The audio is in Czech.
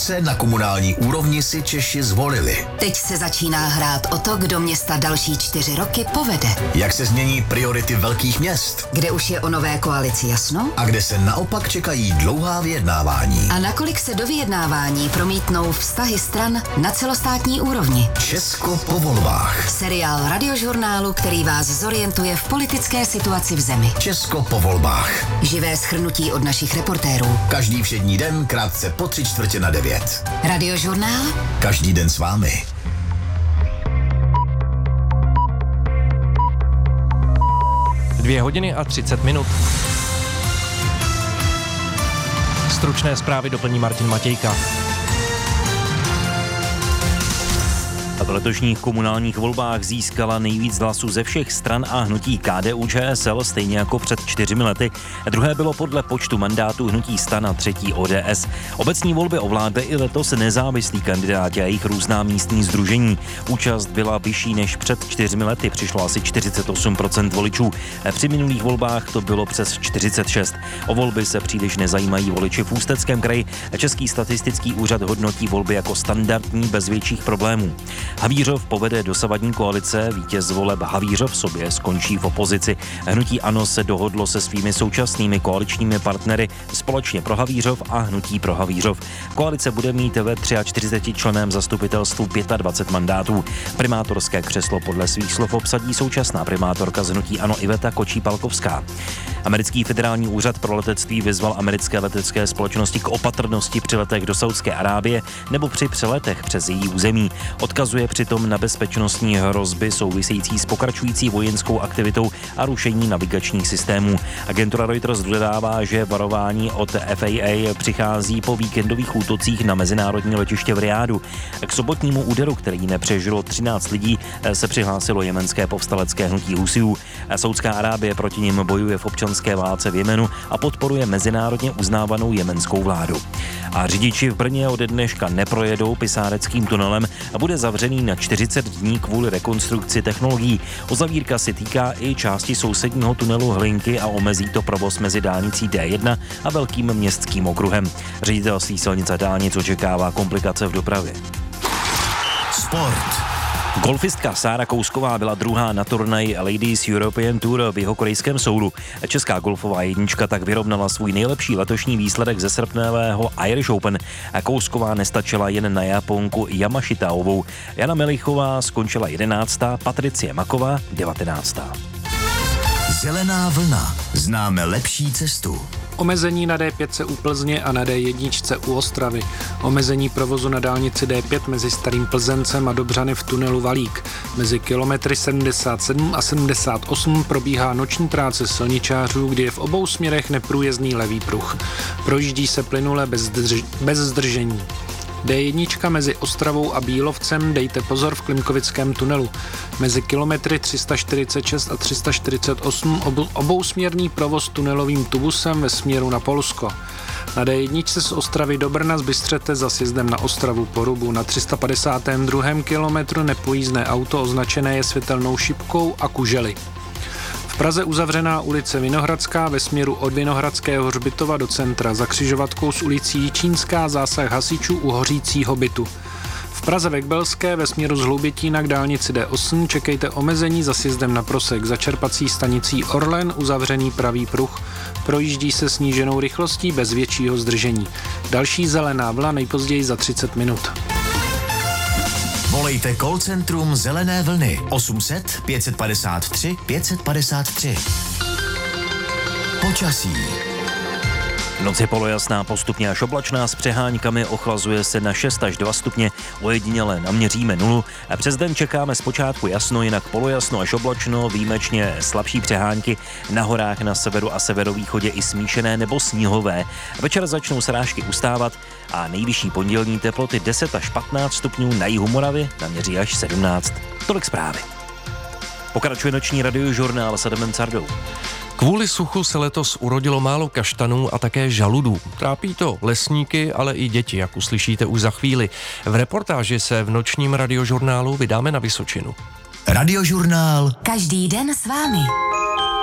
Obce na komunální úrovni si Češi zvolili. Teď se začíná hrát o to, kdo města další 4 roky povede. Jak se změní priority velkých měst. Kde už je o nové koalici jasno? A kde se naopak čekají dlouhá vyjednávání. A nakolik se do vyjednávání promítnou vztahy stran na celostátní úrovni. Česko po volbách. Seriál Radiožurnálu, který vás zorientuje v politické situaci v zemi. Česko po volbách. Živé shrnutí od našich reportérů. Každý všední den krátce po 8:45. Radiožurnál? Každý den s vámi. Dvě hodiny a 30 minut. Stručné zprávy doplní Martin Matějka. V letošních komunálních volbách získala nejvíc hlasů ze všech stran a hnutí KDU-ČSL, stejně jako před 4 lety. Druhé bylo podle počtu mandátů hnutí STAN a třetí ODS. Obecní volby ovládly i letos nezávislí kandidáti a jejich různá místní sdružení. Účast byla vyšší než před 4 lety, přišlo asi 48% voličů. Při minulých volbách to bylo přes 46. O volby se příliš nezajímají voliči v Ústeckém kraji. Český statistický úřad hodnotí volby jako standardní bez větších problémů. Havířov povede dosavadní koalice, vítěz voleb Havířov sobě skončí v opozici. Hnutí ANO se dohodlo se svými současnými koaličními partnery Společně pro Havířov a Hnutí pro Havířov. Koalice bude mít ve 43 členném zastupitelstvu 25 mandátů. Primátorské křeslo podle svých slov obsadí současná primátorka z hnutí ANO Iveta Kočí-Palkovská. Americký federální úřad pro letectví vyzval americké letecké společnosti k opatrnosti při letech do Saúdské Arábie nebo při přeletech přes její území. Odkazuje přitom na bezpečnostní hrozby související s pokračující vojenskou aktivitou a rušení navigačních systémů. Agentura Reuters dodává, že varování od FAA přichází po víkendových útocích na mezinárodní letiště v Riádu. K sobotnímu úderu, který nepřežilo 13 lidí, se přihlásilo jemenské povstalecké hnutí Husijů. Saúdská Arábie proti nim bojuje v občanské válce v Jemenu a podporuje mezinárodně uznávanou jemenskou vládu. A řidiči v Brně ode dneška neprojedou Pisáreckým tunelem a bude zavřený na 40 dní kvůli rekonstrukci technologií. Uzavírka se týká i části sousedního tunelu Hlinky a omezí to provoz mezi dálnicí D1 a Velkým městským okruhem. Ředitelství silnic a dálnic očekává komplikace v dopravě. Sport. Golfistka Sára Kousková byla druhá na turnaji Ladies European Tour v jihokorejském Soulu. Česká golfová jednička tak vyrovnala svůj nejlepší letošní výsledek ze srpnového Irish Open. Kousková nestačila jen na Japonku Yamashitaovou. Jana Melichová skončila 11., Patricie Maková 19. Zelená vlna. Známe lepší cestu. Omezení na D5 u Plzně a na D1 u Ostravy. Omezení provozu na dálnici D5 mezi Starým Plzeňcem a Dobřany v tunelu Valík. Mezi kilometry 77 a 78 probíhá noční práce silničářů, kdy je v obou směrech neprůjezdný levý pruh. Projíždí se plynule bez zdržení. D1 mezi Ostravou a Bílovcem, dejte pozor v Klimkovickém tunelu. Mezi kilometry 346 a 348 obousměrný provoz tunelovým tubusem ve směru na Polsko. Na D1 z Ostravy do Brna z Bystřete za sjezdem na Ostravu Porubu. Na 352. kilometru nepojízdné auto označené je světelnou šipkou a kužely. V Praze uzavřená ulice Vinohradská ve směru od Vinohradského hřbitova do centra za křižovatkou s ulicí Čínská, zásah hasičů u hořícího bytu. V Praze Vekbelské ve směru z Hloubětína k dálnici D8 čekejte omezení za sjezdem na Prosek, za čerpací stanicí Orlen uzavřený pravý pruh. Projíždí se sníženou rychlostí bez většího zdržení. Další zelená vlna nejpozději za 30 minut. Volejte call centrum Zelené vlny 800 553 553. Počasí. Noc je polojasná, postupně až oblačná s přeháňkami, ochlazuje se na 6 až 2 stupně, ojediněle naměříme 0. Přes den čekáme zpočátku jasno, jinak polojasno až oblačno, výjimečně slabší přehánky, na horách na severu a severovýchodě i smíšené nebo sníhové. Večer začnou srážky ustávat a nejvyšší pondělní teploty 10 až 15 stupňů, na jihu Moravy naměří až 17. Tolik zprávy. Pokračuje noční radiožurnál s Adamem Cardou. Kvůli suchu se letos urodilo málo kaštanů a také žaludů. Trápí to lesníky, ale i děti, jak uslyšíte už za chvíli. V reportáži se v nočním radiožurnálu vydáme na Vysočinu. Radiožurnál. Každý den s vámi.